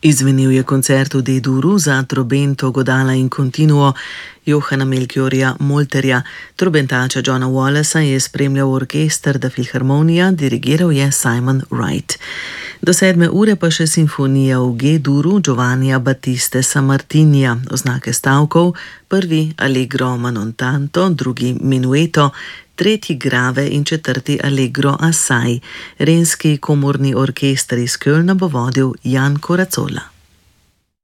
Izvenil je koncert v D-duru za trobento, godala in continuo Johana Melchiorja Molterja. Trobentača Johna Wallacea je spremljal orkester Da Filharmonija, dirigiral je Simon Wright. Do 7. ure pa še simfonija v G-duru Giovannija Battiste Sammartinija, oznake stavkov, prvi Allegro Manontanto, drugi Minueto, tretji Grave in četrti Allegro Assai. Renski komorni orkester iz Kölna bo vodil Jan Koracola.